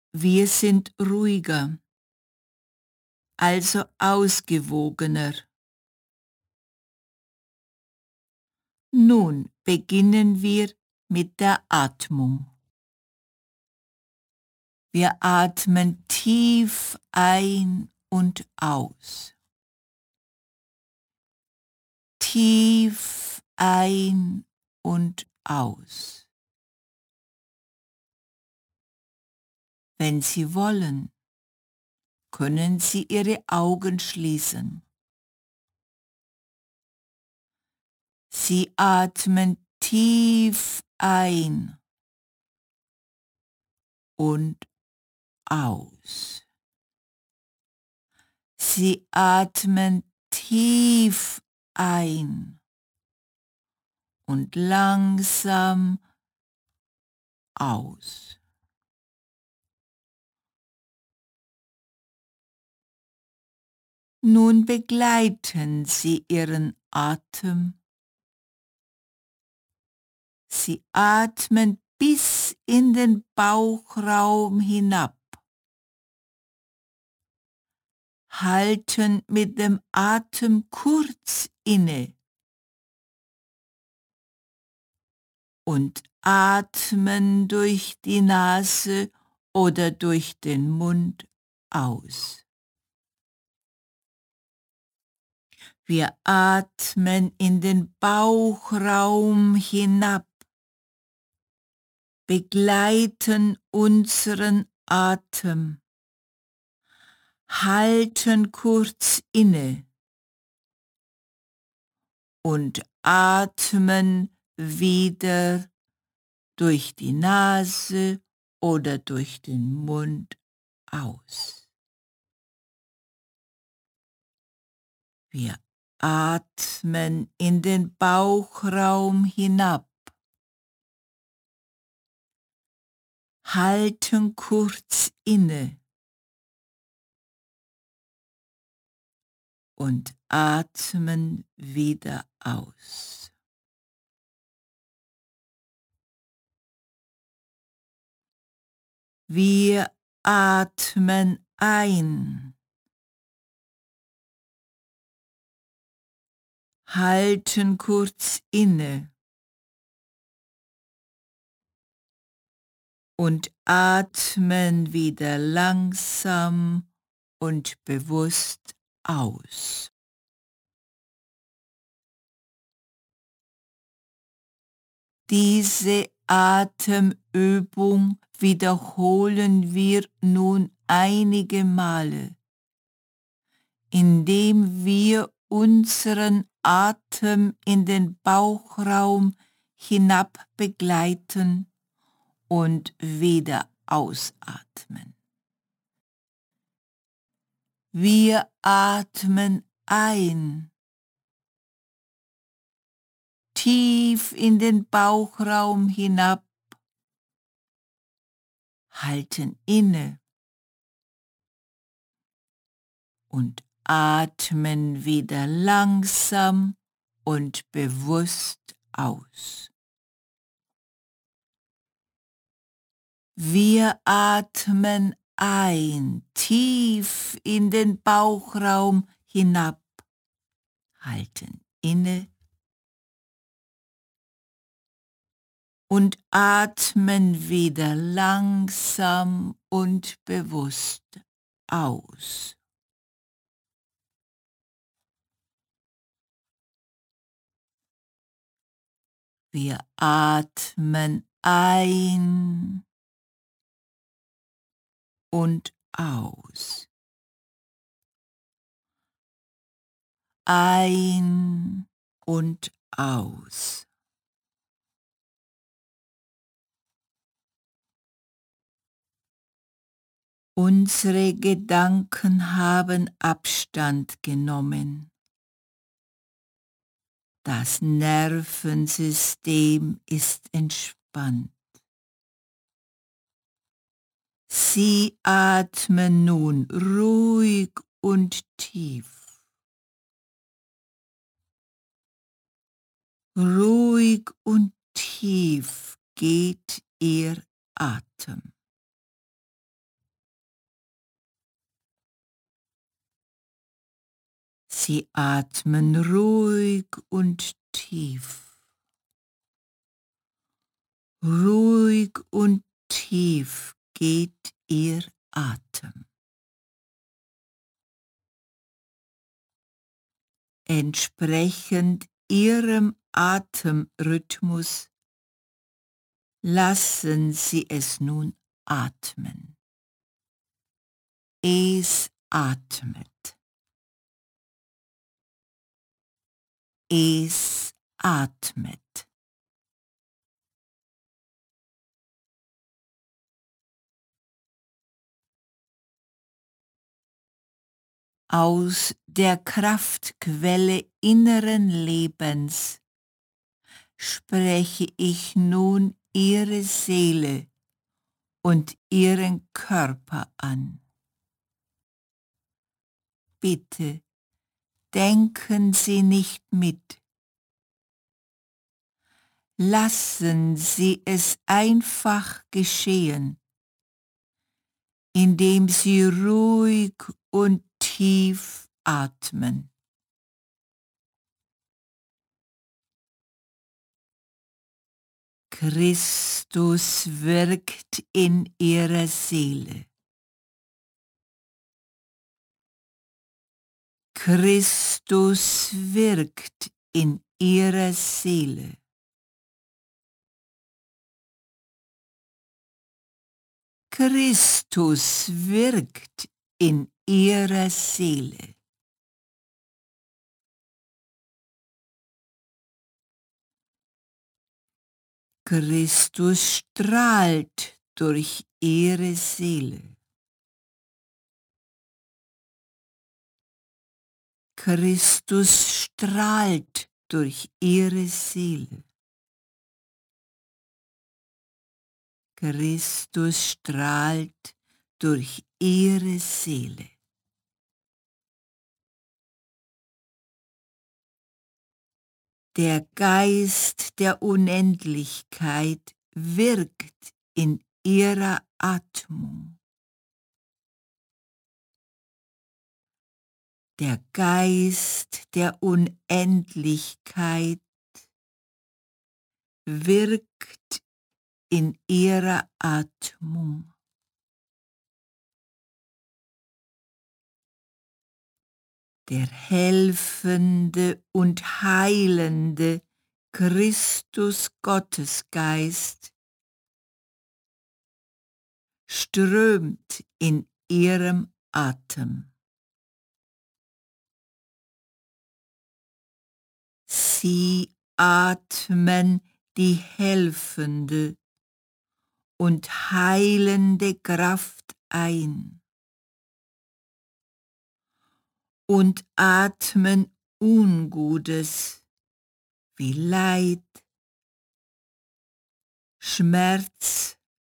Wir sind ruhiger, also ausgewogener. Nun beginnen wir mit der Atmung. Wir atmen tief ein und aus. Tief ein und aus. Wenn Sie wollen, können Sie Ihre Augen schließen. Sie atmen tief ein und aus. Sie atmen tief ein und langsam aus. Nun begleiten Sie Ihren Atem. Sie atmen bis in den Bauchraum hinab. Halten mit dem Atem kurz inne und atmen durch die Nase oder durch den Mund aus. Wir atmen in den Bauchraum hinab, begleiten unseren Atem, halten kurz inne und atmen wieder durch die Nase oder durch den Mund aus. Wir atmen in den Bauchraum hinab, halten kurz inne und atmen wieder aus. Wir atmen ein, halten kurz inne und atmen wieder langsam und bewusst aus. Diese Atemübung wiederholen wir nun einige Male, indem wir unseren Atem in den Bauchraum hinab begleiten und wieder ausatmen. Wir atmen ein, tief in den Bauchraum hinab, halten inne und atmen wieder langsam und bewusst aus. Wir atmen ein, tief in den Bauchraum hinab, halten inne und atmen wieder langsam und bewusst aus. Wir atmen ein und aus. Ein und aus. Unsere Gedanken haben Abstand genommen. Das Nervensystem ist entspannt. Sie atmen nun ruhig und tief. Ruhig und tief geht Ihr Atem. Sie atmen ruhig und tief. Ruhig und tief geht Ihr Atem. Entsprechend Ihrem Atemrhythmus lassen Sie es nun atmen. Es atmet. Es atmet. Aus der Kraftquelle inneren Lebens spreche ich nun Ihre Seele und Ihren Körper an. Bitte, denken Sie nicht mit. Lassen Sie es einfach geschehen, indem Sie ruhig und tief atmen. Christus wirkt in Ihrer Seele. Christus wirkt in Ihrer Seele. Christus wirkt in Ihrer Seele. Christus strahlt durch Ihre Seele. Christus strahlt durch Ihre Seele. Christus strahlt durch Ihre Seele. Der Geist der Unendlichkeit wirkt in Ihrer Atmung. Der Geist der Unendlichkeit wirkt in Ihrer Atmung. Der helfende und heilende Christus Gottesgeist strömt in Ihrem Atem. Sie atmen die helfende und heilende Kraft ein und atmen Ungutes wie Leid, Schmerz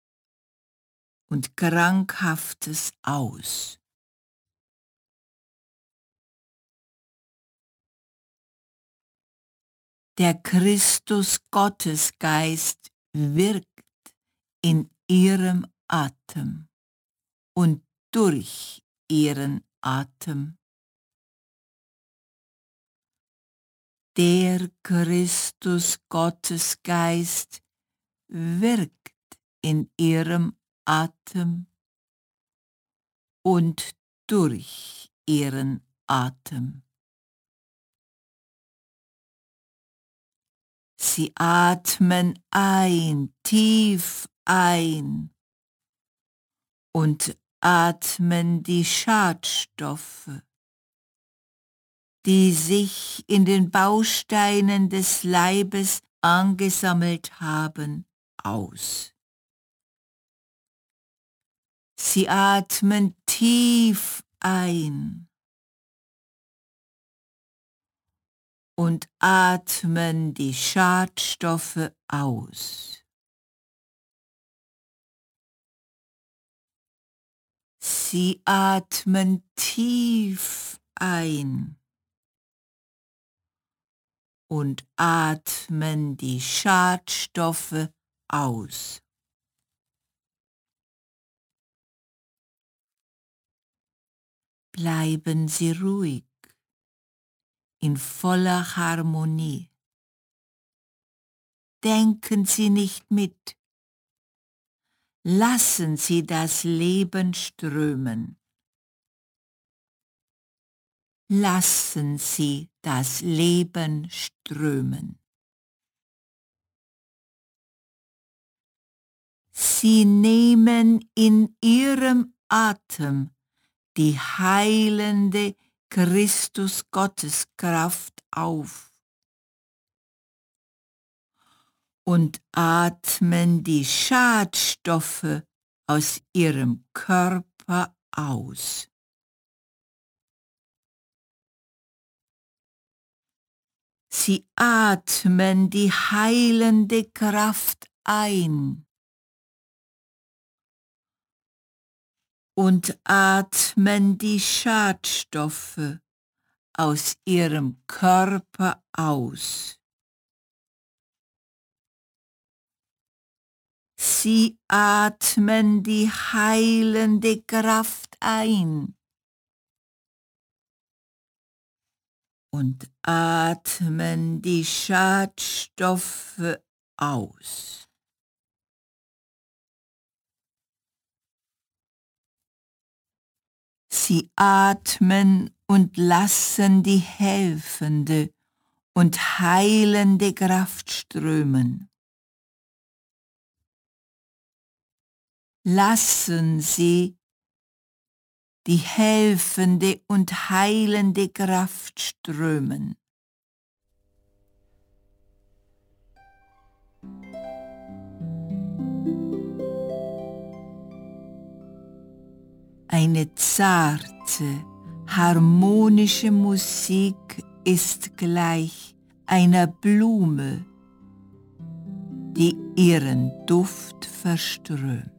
und Krankhaftes aus. Der Christus Gottesgeist wirkt in Ihrem Atem und durch Ihren Atem. Der Christus Gottesgeist wirkt in Ihrem Atem und durch Ihren Atem. Sie atmen ein, tief ein und atmen die Schadstoffe, die sich in den Bausteinen des Leibes angesammelt haben, aus. Sie atmen tief ein und atmen die Schadstoffe aus. Sie atmen tief ein und atmen die Schadstoffe aus. Bleiben Sie ruhig in voller Harmonie. Denken Sie nicht mit. Lassen Sie das Leben strömen. Lassen Sie das Leben strömen. Sie nehmen in Ihrem Atem die heilende Christus-Gotteskraft auf und atmen die Schadstoffe aus Ihrem Körper aus. Sie atmen die heilende Kraft ein und atmen die Schadstoffe aus Ihrem Körper aus. Sie atmen die heilende Kraft ein und atmen die Schadstoffe aus. Sie atmen und lassen die helfende und heilende Kraft strömen. Lassen Sie die helfende und heilende Kraft strömen. Eine zarte, harmonische Musik ist gleich einer Blume, die ihren Duft verströmt.